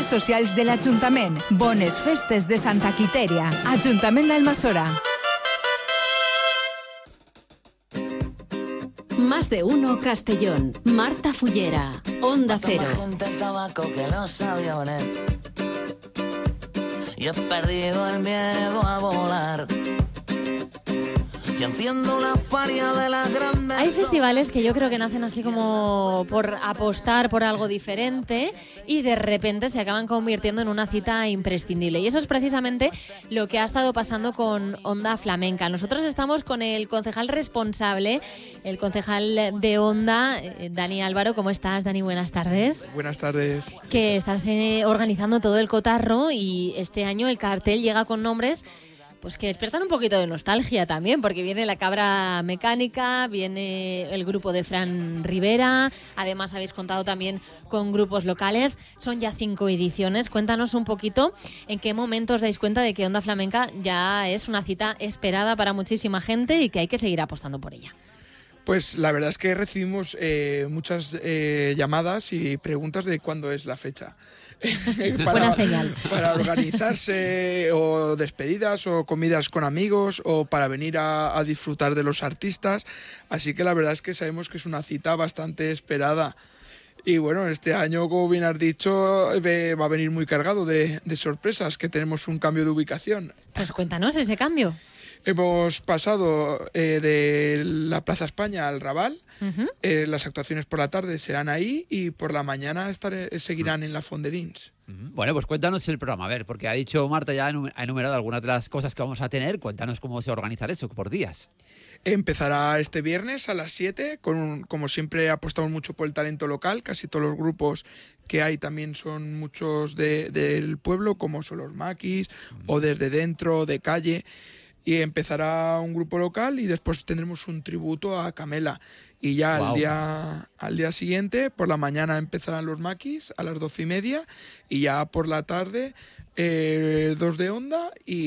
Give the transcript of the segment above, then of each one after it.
xarxes socials de l'Ajuntament. Bones festes de Santa Quiteria. Ajuntament d'Almassora. Más de uno Castellón. Marta Fullera. Onda Cero. Gente el tabaco que no sabía oler. Y he perdido el miedo a volar. Y enciendo la faria de la grandeza. Hay festivales que yo creo que nacen así como por apostar por algo diferente y de repente se acaban convirtiendo en una cita imprescindible. Y eso es precisamente lo que ha estado pasando con Onda Flamenca. Nosotros estamos con el concejal responsable, el concejal de Onda, Dani Álvaro. ¿Cómo estás, Dani? Buenas tardes. Buenas tardes. Que estás organizando todo el cotarro y este año el cartel llega con nombres pues que despiertan un poquito de nostalgia también, porque viene la Cabra Mecánica, viene el grupo de Fran Rivera, además habéis contado también con grupos locales, son ya 5 ediciones. Cuéntanos un poquito en qué momento os dais cuenta de que Onda Flamenca ya es una cita esperada para muchísima gente y que hay que seguir apostando por ella. Pues la verdad es que recibimos muchas llamadas y preguntas de cuándo es la fecha. Buena señal. Para organizarse o despedidas o comidas con amigos o para venir a disfrutar de los artistas. Así que la verdad es que sabemos que es una cita bastante esperada. Y bueno, este año, como bien has dicho, va a venir muy cargado de sorpresas, que tenemos un cambio de ubicación. Pues cuéntanos ese cambio. Hemos pasado de la Plaza España al Raval. Uh-huh. Las actuaciones por la tarde serán ahí y por la mañana seguirán en la Font de Dins. Uh-huh. Bueno, pues cuéntanos el programa, a ver, porque ha dicho Marta, ya ha enumerado algunas de las cosas que vamos a tener. Cuéntanos cómo se va a organizar eso, por días. Empezará este viernes a las 7, como siempre apostamos mucho por el talento local. Casi todos los grupos que hay también son muchos del pueblo, como son los maquis, o desde dentro, de calle. Y empezará un grupo local y después tendremos un tributo a Camela. Y ya al día siguiente, por la mañana empezarán los maquis a las 12:30 y ya por la tarde 2 de Onda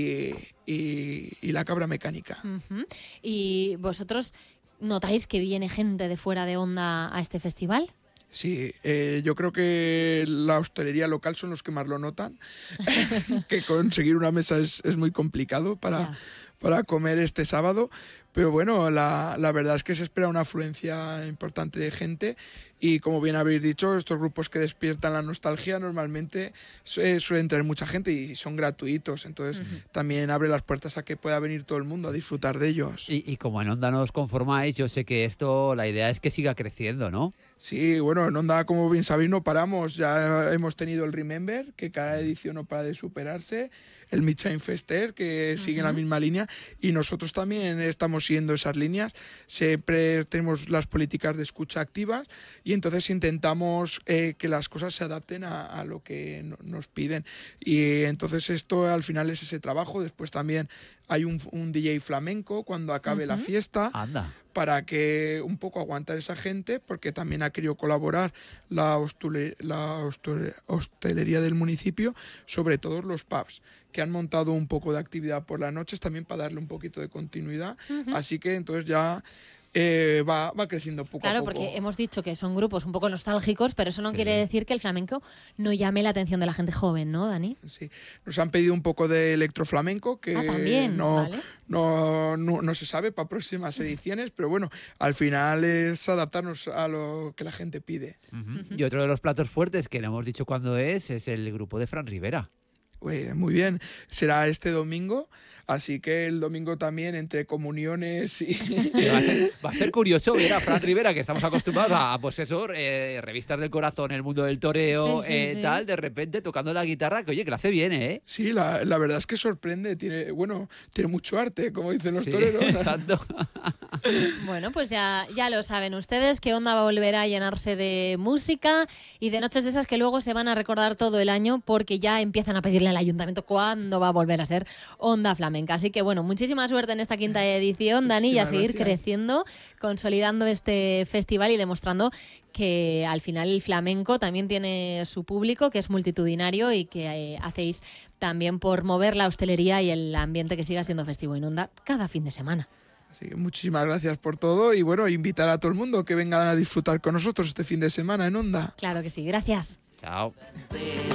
y la Cabra Mecánica. Uh-huh. ¿Y vosotros notáis que viene gente de fuera de Onda a este festival? Sí, yo creo que la hostelería local son los que más lo notan, que conseguir una mesa es muy complicado para comer este sábado, pero bueno, la verdad es que se espera una afluencia importante de gente y como bien habéis dicho, estos grupos que despiertan la nostalgia normalmente suelen traer mucha gente y son gratuitos, entonces también abre las puertas a que pueda venir todo el mundo a disfrutar de ellos. Y como en Onda no os conformáis, yo sé que la idea es que siga creciendo, ¿no? Sí, bueno, en Onda, como bien sabéis, no paramos. Ya hemos tenido el Remember, que cada edición no para de superarse, el Midshine Fester, que sigue en la misma línea, y nosotros también estamos siguiendo esas líneas. Siempre tenemos las políticas de escucha activas y entonces intentamos que las cosas se adapten a lo que nos piden. Y entonces esto al final es ese trabajo. Después también hay un DJ flamenco cuando acabe la fiesta. Anda. Para que un poco aguantar esa gente, porque también ha querido colaborar la hostelería del municipio, sobre todo los pubs, que han montado un poco de actividad por las noches también para darle un poquito de continuidad. Así que entonces ya va creciendo poco a poco. Claro, porque hemos dicho que son grupos un poco nostálgicos, pero eso no quiere decir que el flamenco no llame la atención de la gente joven, ¿no, Dani? Sí, nos han pedido un poco de electroflamenco, que también, ¿vale? no se sabe para próximas ediciones, pero bueno, al final es adaptarnos a lo que la gente pide. Y otro de los platos fuertes que no hemos dicho cuándo es el grupo de Fran Rivera. Muy bien, será este domingo, así que el domingo también entre comuniones y... Va a ser curioso ver a Fran Rivera, que estamos acostumbrados a pues eso, revistas del corazón, el mundo del toreo, tal, de repente tocando la guitarra, que oye, que lo hace bien, ¿eh? Sí, la verdad es que sorprende, tiene mucho arte, como dicen los toreros. Exacto. Bueno, pues ya lo saben ustedes, que Onda va a volver a llenarse de música y de noches de esas que luego se van a recordar todo el año, porque ya empiezan a pedirle al ayuntamiento cuándo va a volver a ser Onda Flamenca. Así que bueno, muchísima suerte en esta 5ª edición, Dani, y a seguir creciendo, consolidando este festival y demostrando que al final el flamenco también tiene su público, que es multitudinario y que hacéis también por mover la hostelería y el ambiente que siga siendo festivo en Onda cada fin de semana. Así que muchísimas gracias por todo y bueno, invitar a todo el mundo que vengan a disfrutar con nosotros este fin de semana en Onda. Claro que sí, gracias. Chao.